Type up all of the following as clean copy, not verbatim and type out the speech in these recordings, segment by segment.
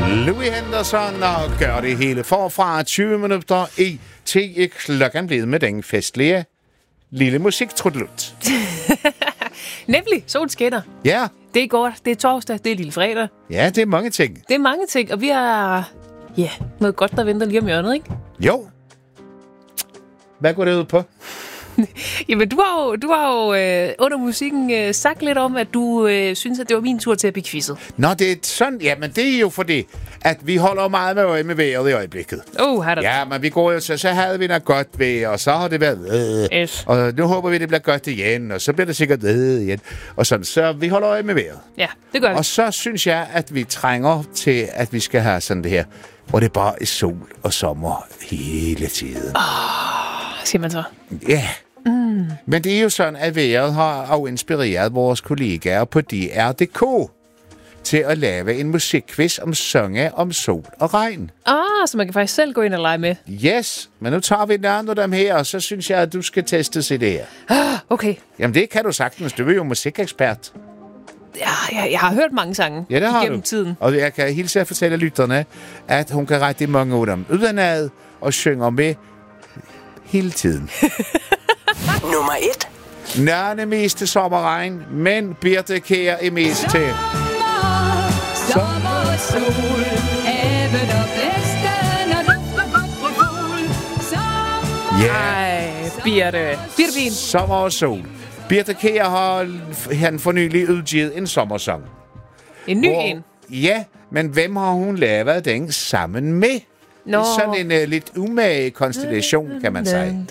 Louis Henderson og gør det hele forfra 20 minutter i 10 klokken blevet med den festlige lille musiktrudelut. Nemlig, solen skinner. Ja. Det er godt, det er torsdag, det er lille fredag. Ja, det er mange ting. Det er mange ting, og vi har noget godt, der venter lige om hjørnet, ikke? Jo. Hvad går det ud på? Jamen, du har jo under musikken sagt lidt om, at du synes, at det var min tur til at blive quizzet. Nå, det er sådan. Jamen, det er jo fordi, at vi holder meget med øje med vejret i øjeblikket. Ja, men vi går jo så havde vi noget godt vejr, og så har det været og nu håber vi, det bliver godt igen, og så bliver det sikkert igen. Og sådan, så vi holder øje med vejret. Ja, det gør vi. Og så synes jeg, at vi trænger til, at vi skal have sådan det her, hvor det bare er sol og sommer hele tiden. Siger man så. Ja. Men det er jo sådan, at vejret har også inspireret vores kollegaer på DR.dk til at lave en musikquiz om sange om sol og regn. Så man kan faktisk selv gå ind og lege med. Yes, men nu tager vi nogle af dem her, og så synes jeg, at du skal testes i det her. Okay. Jamen det kan du sagtens, du er jo musikekspert. Ja, jeg har hørt mange sange igennem tiden. Og jeg kan hilse at fortælle lytterne, at hun kan rigtig mange af dem udenad og synger med hele tiden. Nummer 1. Nørne mest til sommerregn, men Birthe Kjær er mest til sommer og sol, havet og blæsten og luften går på fugl. Ja, Birthe Fien. Sommer og sol. Birthe Kjær har han for nylig udgivet en sommersang. En ny en? Ja, men hvem har hun lavet den sammen med? Nå. Sådan en lidt umage konstellation, kan man sige.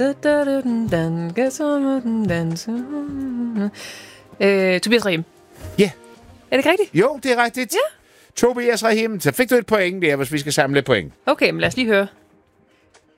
Tobias Rahim. Ja. Er det ikke rigtigt? Jo, det er rigtigt. Ja. Tobias Rahim. Så fik du et point der, hvis vi skal samle point. Okay, men lad os lige høre.